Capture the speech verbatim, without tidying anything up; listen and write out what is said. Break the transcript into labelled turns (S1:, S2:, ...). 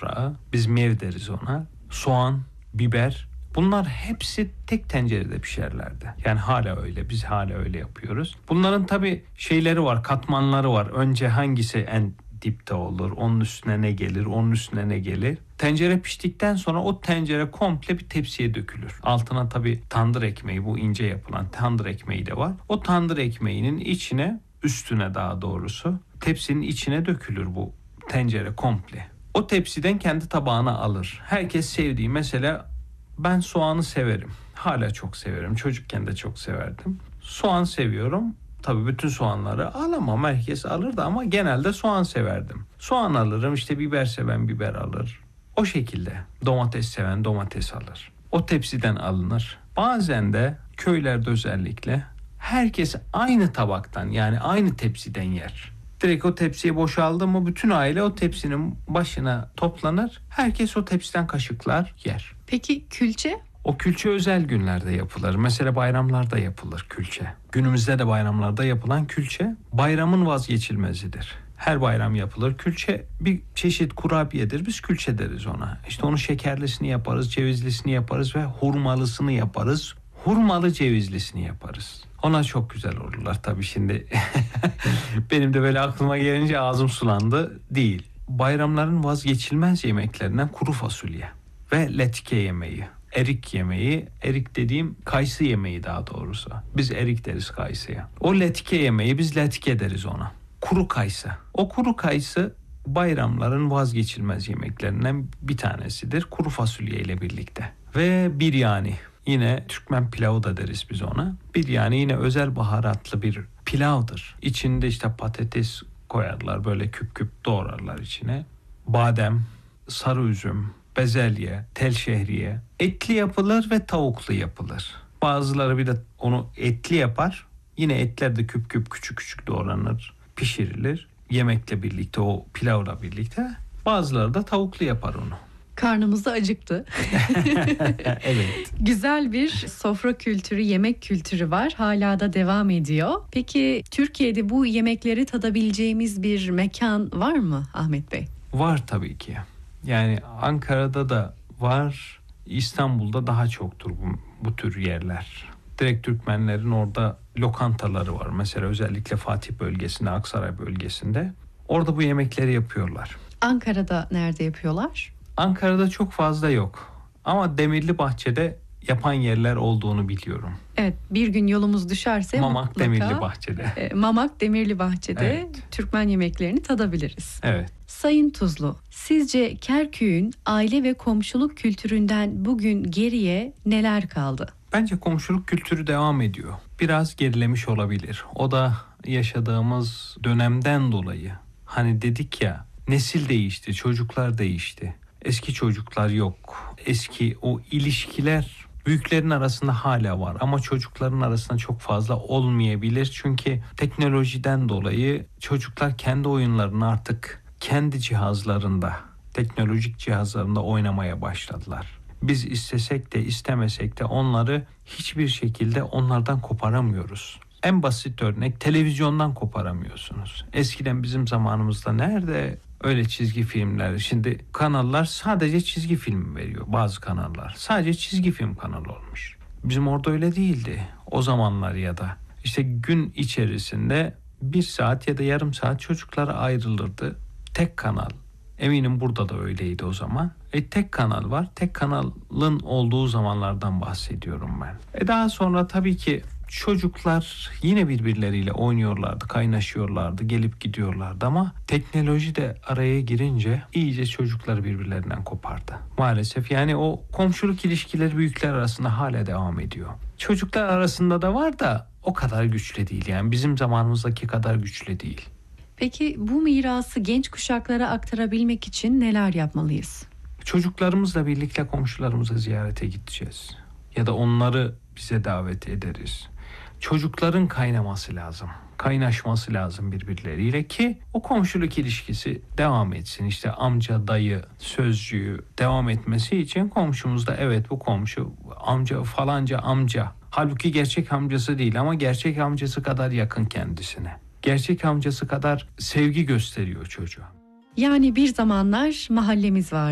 S1: yaprağı, biz mev deriz ona, soğan, biber, bunlar hepsi tek tencerede pişerlerdi. Yani hala öyle, biz hala öyle yapıyoruz. Bunların tabii şeyleri var, katmanları var. Önce hangisi en dipte olur, onun üstüne ne gelir, onun üstüne ne gelir. Tencere piştikten sonra o tencere komple bir tepsiye dökülür. Altına tabii tandır ekmeği, bu ince yapılan tandır ekmeği de var. O tandır ekmeğinin içine, üstüne daha doğrusu, tepsinin içine dökülür bu tencere komple. O tepsiden kendi tabağına alır. Herkes sevdiği, mesela ben soğanı severim. Hala çok severim. Çocukken de çok severdim. Soğan seviyorum. Tabii bütün soğanları alamam. Herkes alırdı ama genelde soğan severdim. Soğan alırım, işte biber seven biber alır. O şekilde. Domates seven domates alır. O tepsiden alınır. Bazen de köylerde özellikle herkes aynı tabaktan, yani aynı tepsiden yer. Direkt o tepsiye boşaldı mı bütün aile o tepsinin başına toplanır. Herkes o tepsiden kaşıklar yer.
S2: Peki külçe?
S1: O külçe özel günlerde yapılır. Mesela bayramlarda yapılır külçe. Günümüzde de bayramlarda yapılan külçe bayramın vazgeçilmezidir. Her bayram yapılır. Külçe bir çeşit kurabiyedir. Biz külçe deriz ona. İşte onun şekerlisini yaparız, cevizlisini yaparız ve hurmalısını yaparız. Hurmalı cevizlisini yaparız. Ona çok güzel olurlar tabii şimdi. Benim de böyle aklıma gelince ağzım sulandı. Değil. Bayramların vazgeçilmez yemeklerinden kuru fasulye ve letke yemeği. Erik yemeği, erik dediğim kayısı yemeği daha doğrusu. Biz erik deriz kayısıya. O letke yemeği, biz letke deriz ona. Kuru kayısı. O kuru kayısı bayramların vazgeçilmez yemeklerinden bir tanesidir. Kuru fasulye ile birlikte. Ve biryani. Yine Türkmen pilavı da deriz biz ona. Biryani yine özel baharatlı bir pilavdır. İçinde işte patates koyarlar, böyle küp küp doğrarlar içine. Badem, sarı üzüm, bezelye, tel şehriye. Etli yapılır ve tavuklu yapılır. Bazıları bir de onu etli yapar. Yine etler de küp küp küçük küçük doğranır, pişirilir. Yemekle birlikte, o pilavla birlikte. Bazıları da tavuklu yapar onu.
S2: Karnımız da acıktı.
S1: Evet.
S2: Güzel bir sofra kültürü, yemek kültürü var. Hala da devam ediyor. Peki Türkiye'de bu yemekleri tadabileceğimiz bir mekan var mı Ahmet Bey?
S1: Var tabii ki. Yani Ankara'da da var, İstanbul'da daha çoktur bu, bu tür yerler. Direkt Türkmenlerin orada lokantaları var. Mesela özellikle Fatih bölgesinde, Aksaray bölgesinde. Orada bu yemekleri yapıyorlar.
S2: Ankara'da nerede yapıyorlar?
S1: Ankara'da çok fazla yok. Ama Demirli Bahçe'de yapan yerler olduğunu biliyorum.
S2: Evet, bir gün yolumuz düşerse
S1: Mamak
S2: mutlaka
S1: Demirli Bahçe'de.
S2: E, Mamak Demirli Bahçe'de
S1: Evet.
S2: Türkmen yemeklerini tadabiliriz.
S1: Evet.
S2: Sayın Tuzlu, sizce Kerkük'ün aile ve komşuluk kültüründen bugün geriye neler kaldı?
S1: Bence komşuluk kültürü devam ediyor. Biraz gerilemiş olabilir. O da yaşadığımız dönemden dolayı. Hani dedik ya, nesil değişti, çocuklar değişti. Eski çocuklar yok. Eski o ilişkiler büyüklerin arasında hala var ama çocukların arasında çok fazla olmayabilir. Çünkü teknolojiden dolayı çocuklar kendi oyunlarını artık kendi cihazlarında, teknolojik cihazlarında oynamaya başladılar. Biz istesek de istemesek de onları hiçbir şekilde onlardan koparamıyoruz. En basit örnek, televizyondan koparamıyorsunuz. Eskiden bizim zamanımızda nerede öyle çizgi filmler? Şimdi kanallar sadece çizgi film veriyor, bazı kanallar. Sadece çizgi film kanalı olmuş. Bizim orada öyle değildi o zamanlar. Ya da işte gün içerisinde bir saat ya da yarım saat çocuklara ayrılırdı. Tek kanal. Eminim burada da öyleydi o zaman. E, tek kanal var. Tek kanalın olduğu zamanlardan bahsediyorum ben. E, daha sonra tabii ki çocuklar yine birbirleriyle oynuyorlardı, kaynaşıyorlardı, gelip gidiyorlardı ama teknoloji de araya girince iyice çocukları birbirlerinden kopardı. Maalesef yani o komşuluk ilişkileri büyükler arasında hala devam ediyor. Çocuklar arasında da var da o kadar güçlü değil, yani bizim zamanımızdaki kadar güçlü değil.
S2: Peki bu mirası genç kuşaklara aktarabilmek için neler yapmalıyız?
S1: Çocuklarımızla birlikte komşularımıza ziyarete gideceğiz. Ya da onları bize davet ederiz. Çocukların kaynaması lazım. Kaynaşması lazım birbirleriyle ki o komşuluk ilişkisi devam etsin. İşte amca, dayı, sözcüğü devam etmesi için komşumuzda, evet bu komşu amca, falanca amca. Halbuki gerçek amcası değil ama gerçek amcası kadar yakın kendisine. Gerçek amcası kadar sevgi gösteriyor çocuğa.
S2: Yani bir zamanlar mahallemiz var.